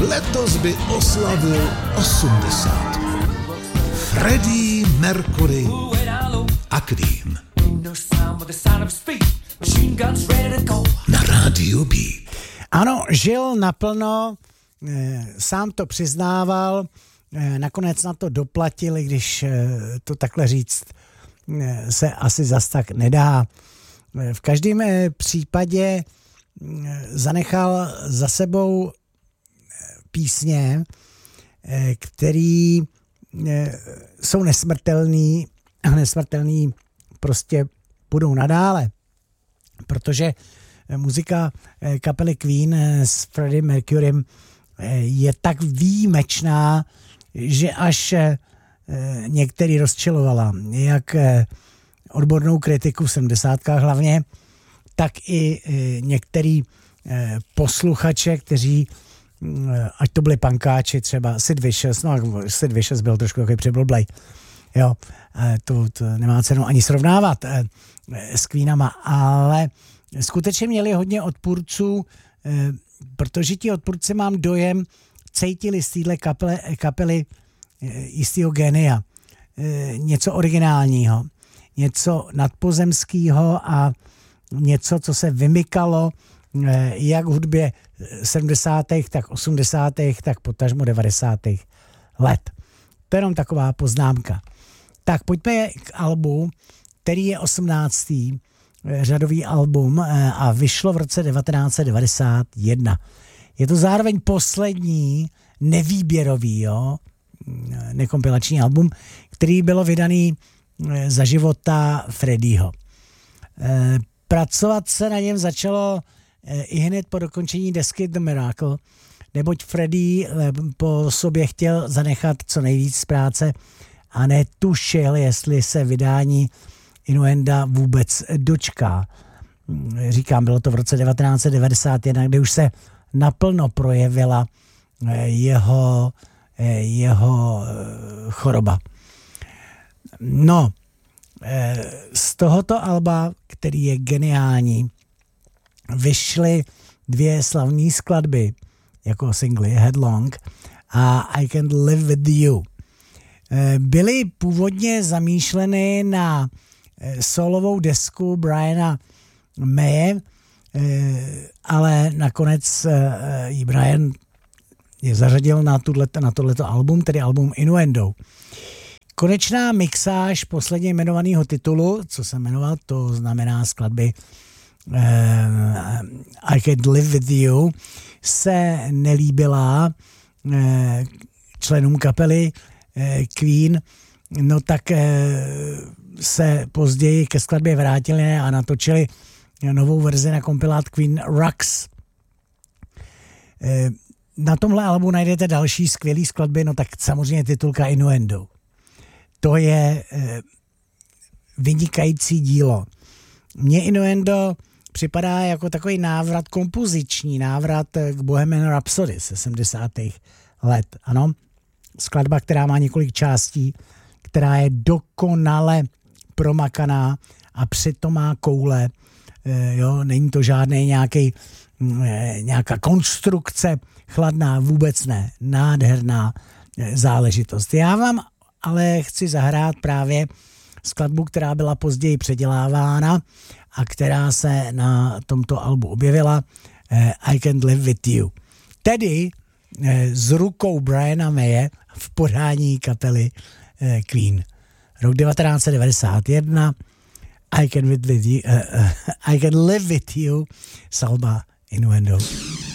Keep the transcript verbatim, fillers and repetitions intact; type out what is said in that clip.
letos by oslavil osmdesát. Freddie Mercury a Queen. Na rádiu B. Ano, žil naplno, sám to přiznával, nakonec na to doplatili, když to takhle říct se asi zas tak nedá. V každém případě zanechal za sebou písně, který jsou nesmrtelný a nesmrtelný prostě budou nadále, protože muzika kapely Queen s Freddie Mercurym je tak výjimečná, že až některý rozčilovala, jak odbornou kritiku v sedmdesátkách hlavně, tak i některý posluchače, kteří, ať to byli pankáči, třeba Sid Vicious, no Sid Vicious byl trošku takový přiblblej, jo, to, to nemá cenu ani srovnávat s Queenama, ale skutečně měli hodně odpůrců, protože ti odpůrci, mám dojem, cítili z téhle kapely, kapely jistýho genia. Něco originálního, něco nadpozemského a něco, co se vymykalo jak v hudbě sedmdesátých, tak osmdesátých, tak potažmo devadesátých let. To je jenom taková poznámka. Tak pojďme k albu, který je osmnáctý řadový album a vyšlo v roce devatenáct set devadesát jedna. Je to zároveň poslední nevýběrový, jo, nekompilační album, který bylo vydaný za života Freddieho. Pracovat se na něm začalo i hned po dokončení desky The Miracle, neboť Freddie po sobě chtěl zanechat co nejvíc z práce a netušil, jestli se vydání Innuenda vůbec dočká. Říkám, bylo to v roce devatenáct set devadesát jedna, kdy už se naplno projevila jeho, jeho choroba. No, z tohoto alba, který je geniální, vyšly dvě slavné skladby jako singly Headlong a I Can't Live With You. Byly původně zamýšleny na solovou desku Briana Maye, ale nakonec ji Brian je zařadil na, tuto, na tohleto album, tedy album Innuendo. Konečná mixáž posledně jmenovaného titulu, co se jmenoval, to znamená skladby uh, I Can't Live With You, se nelíbila uh, členům kapely uh, Queen, no tak uh, se později ke skladbě vrátili a natočili novou verzi na kompilát Queen Rocks. Uh, na tomhle albu najdete další skvělý skladby, no tak samozřejmě titulka Innuendo. To je e, vynikající dílo. Mně Innuendo připadá jako takový návrat, kompoziční návrat k Bohemian Rhapsody ze sedmdesátých let. Ano, skladba, která má několik částí, která je dokonale promakaná a přitom má koule. E, jo, není to žádný nějaký, e, nějaká konstrukce chladná, vůbec ne. Nádherná e, záležitost. Já vám ale chci zahrát právě skladbu, která byla později předělávána a která se na tomto albu objevila, eh, I Can't Live With You. Tedy eh, s rukou Briana Maye v podání kapely eh, Queen. Rok devatenáct set devadesát jedna, I Can, with, with you, uh, uh, I Can Live With You z alba Innuendo.